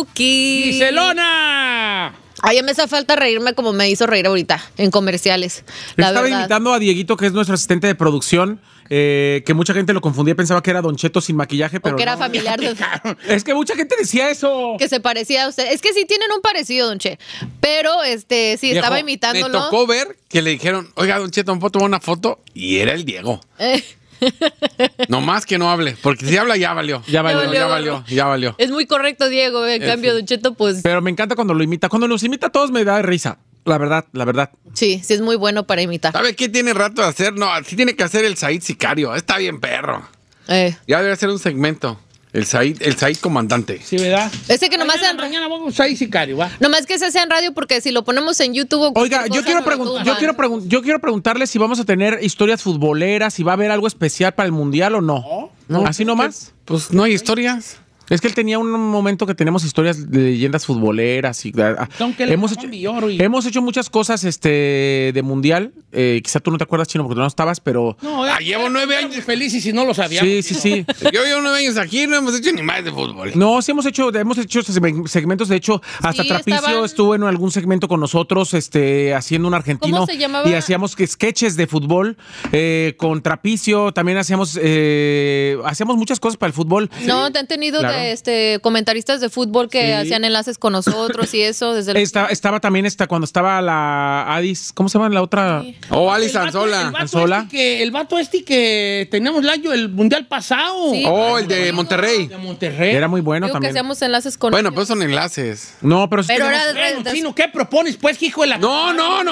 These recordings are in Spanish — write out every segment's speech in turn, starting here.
Yuki. ¡Giselona! Ay, me hace falta reírme como me hizo reír ahorita en comerciales. Estaba imitando a Dieguito, que es nuestro asistente de producción, que mucha gente lo confundía, pensaba que era Don Cheto sin maquillaje, pero o que era no. familiar de... Es que mucha gente decía eso. Que se parecía a usted. Es que sí tienen un parecido, Don Che. Pero sí, Viejo, estaba imitándolo. Me tocó ver que le dijeron, oiga, Don Cheto, ¿me puedo tomar una foto? Y era el Diego. No más que no hable, porque si habla ya valió. Ya valió. Es muy correcto, Diego. En cambio, Don Cheto, pues... Pero me encanta cuando lo imita. Cuando los imita a todos me da risa. La verdad. Sí es muy bueno para imitar. ¿Sabe qué tiene rato de hacer? No, sí tiene que hacer el Said Sicario. Está bien, perro. Ya debe hacer un segmento. El Said comandante. Sí, ¿verdad? Ese que nomás sean... Mañana vamos a ir sicario, ¿va? Nomás que se sea en radio, porque si lo ponemos en YouTube... Oiga, yo quiero preguntarle si vamos a tener historias futboleras, si va a haber algo especial para el Mundial o no. No. ¿Así nomás? Pues no hay historias. Es que él tenía un momento que tenemos historias de leyendas futboleras y hemos hecho muchas cosas de mundial. Quizá tú no te acuerdas, Chino, porque tú no estabas, pero No, llevo 9 años felices y no lo sabíamos. sí. Yo llevo 9 años aquí y no hemos hecho ni más de fútbol. No, sí hemos hecho segmentos. De hecho, hasta Sí, Trapicio estuvo en algún segmento con nosotros, haciendo un argentino. ¿Cómo se llamaba? Y hacíamos sketches de fútbol con Trapicio. También hacíamos muchas cosas para el fútbol. No, te han tenido Claro. comentaristas de fútbol que hacían enlaces con nosotros y eso. Desde Estaba también cuando estaba la Adis, ¿cómo se llama la otra? Sí. Oh, Alice Anzola. El vato que teníamos el mundial pasado. Sí. Oh, el de Monterrey. De Monterrey. Era muy bueno Digo que también. hacíamos enlaces con Bueno, ellos. pues son enlaces. No, pero sí Pero tenemos- era Bueno, Chino, ¿qué propones, pues, hijo de la... No,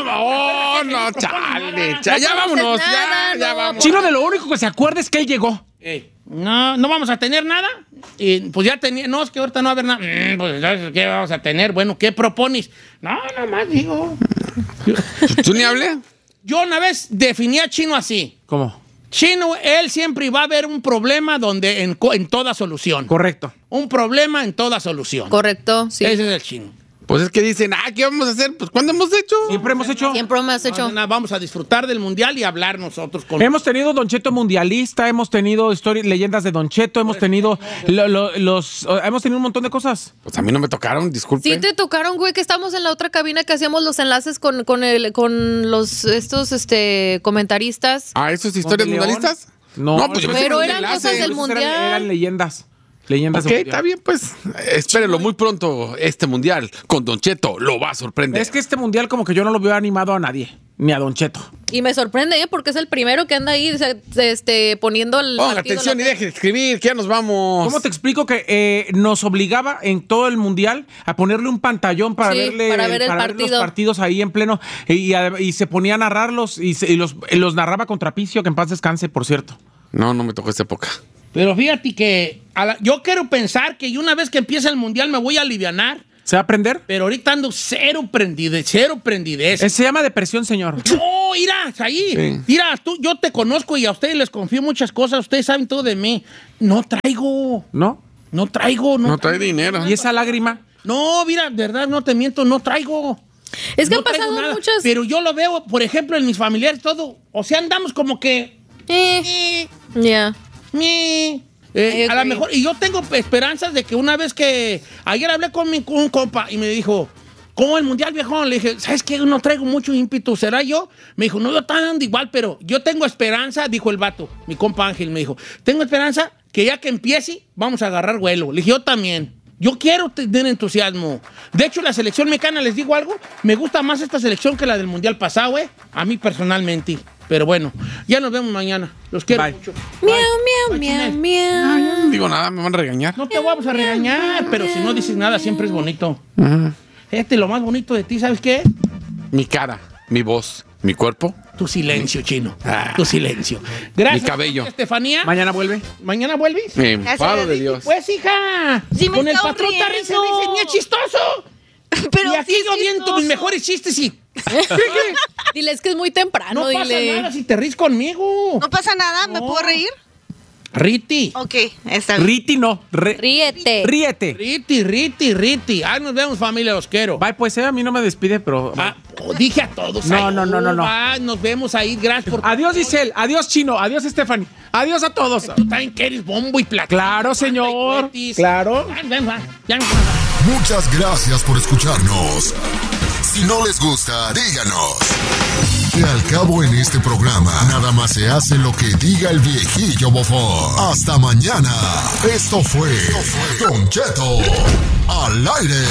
chale. Ya vámonos, ya vamos. Chino, de lo único que se acuerda es que él llegó. No vamos a tener nada. Y pues ya tenía. No, es que ahorita no va a haber nada. Pues, ¿qué vamos a tener? Bueno, ¿qué propones? No, nada más digo. ¿Tú ni hablé? Yo una vez definí a Chino así. ¿Cómo? Chino, él siempre va a haber un problema donde en toda solución. Correcto. Un problema en toda solución. Correcto, sí. Ese es el Chino. Pues es que dicen, ¿qué vamos a hacer? Pues ¿cuándo hemos hecho? Siempre hemos hecho. Siempre me has hecho. Vamos a disfrutar del mundial y hablar nosotros con... Hemos tenido Don Cheto mundialista, hemos tenido leyendas de Don Cheto, hemos tenido hemos tenido un montón de cosas. Pues a mí no me tocaron, disculpe. Sí te tocaron, güey, que estamos en la otra cabina que hacíamos los enlaces con estos comentaristas. Ah, ¿eso es historias ¿Con de León? mundialistas? No, pues yo pensé pero que eran enlaces. cosas del mundial. Eran leyendas. Leyendas Ok, del mundial. está bien, pues. Espérelo muy pronto, este mundial con Don Cheto lo va a sorprender. Es que este mundial como que yo no lo veo animado a nadie, ni a Don Cheto. Y me sorprende, porque es el primero que anda ahí poniendo el Ponga partido atención y en la- deje de escribir, que ya nos vamos. ¿Cómo te explico que nos obligaba en todo el mundial a ponerle un pantallón para Sí, verle para ver el los partido. partidos ahí en pleno y se ponía a narrarlos y los narraba con Trapicio, que en paz descanse, por cierto. No me tocó esa época. Pero fíjate que yo quiero pensar que una vez que empiece el mundial me voy a alivianar. ¿Se va a aprender? Pero ahorita ando cero prendidez. Se llama depresión, señor. No, mira, ahí. Sí. Mira, yo te conozco y a ustedes les confío muchas cosas. Ustedes saben todo de mí. No traigo. ¿No? No traigo. No trae dinero. ¿Y esa lágrima? No, mira, de verdad, no te miento, no traigo. Es que No han pasado traigo nada. muchas... Pero yo lo veo, por ejemplo, en mis familiares, todo. O sea, andamos como que. Ya. A lo mejor, y yo tengo esperanzas de que una vez que ayer hablé con un compa y me dijo, ¿cómo el mundial, viejón? Le dije, ¿sabes qué? No traigo mucho ímpetu, ¿será yo? Me dijo, no, yo ando igual, pero yo tengo esperanza, dijo el vato, mi compa Ángel, me dijo, tengo esperanza que ya que empiece, vamos a agarrar vuelo. Le dije, yo también. Yo quiero tener entusiasmo. De hecho, la selección mexicana, les digo algo, me gusta más esta selección que la del mundial pasado, a mí personalmente. Pero bueno, ya nos vemos mañana. Los quiero Bye. mucho. Miau, Bye, miau, miau, Chinel. miau. No digo nada, me van a regañar. No te vamos a regañar, pero si no dices nada, siempre es bonito. Lo más bonito de ti, ¿sabes qué? Mi cara, mi voz, mi cuerpo. Tu silencio, Chino. Ah. Tu silencio. Gracias. Mi cabello. Estefanía. ¿Mañana vuelve? ¿Mañana vuelves? Me enfado de Dios. Pues, hija. Sí, me con el está patrón está riendo. ni es chistoso. Pero y aquí sí yo es viendo chistoso. mis mejores chistes y... Dile, es que es muy temprano, No pasa dile. nada si te ríes conmigo. No pasa nada, ¿me No. puedo reír? Riti. Ok, está bien. Riti no. Ríete. Ríete. Riti. Ay, nos vemos, familia, los quiero. Bye, pues a mí no me despide, pero... Dije a todos. No, ay, no. Bye, nos vemos ahí. Gracias por... Adiós, Giselle. Adiós, Chino. Adiós, Stephanie. Adiós a todos. Tú también que eres bombo y platillo. Claro, señor. Ay, Claro. Ya nos vemos. Muchas gracias por escucharnos. Si no les gusta, díganos. Que al cabo en este programa, nada más se hace lo que diga el viejillo bofón. Hasta mañana. Esto fue Don Cheto al aire.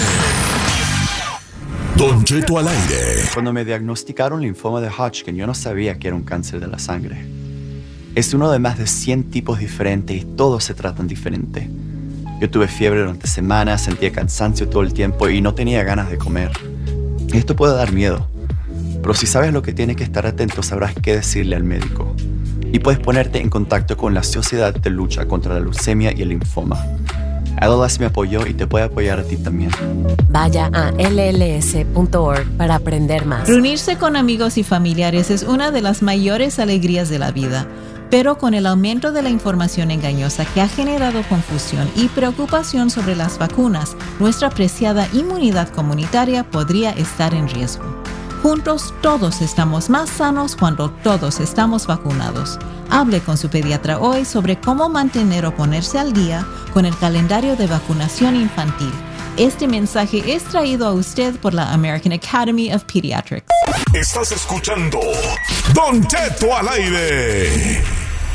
Don Cheto al aire. Cuando me diagnosticaron linfoma de Hodgkin, yo no sabía que era un cáncer de la sangre. Es uno de más de 100 tipos diferentes y todos se tratan diferente. Yo tuve fiebre durante semanas, sentía cansancio todo el tiempo y no tenía ganas de comer. Esto puede dar miedo, pero si sabes lo que tienes que estar atento, sabrás qué decirle al médico. Y puedes ponerte en contacto con la Sociedad de Lucha contra la Leucemia y el Linfoma. LLS me apoyó y te puede apoyar a ti también. Vaya a lls.org para aprender más. Reunirse con amigos y familiares es una de las mayores alegrías de la vida. Pero con el aumento de la información engañosa que ha generado confusión y preocupación sobre las vacunas, nuestra preciada inmunidad comunitaria podría estar en riesgo. Juntos todos estamos más sanos cuando todos estamos vacunados. Hable con su pediatra hoy sobre cómo mantener o ponerse al día con el calendario de vacunación infantil. Este mensaje es traído a usted por la American Academy of Pediatrics. Estás escuchando Don Cheto al aire.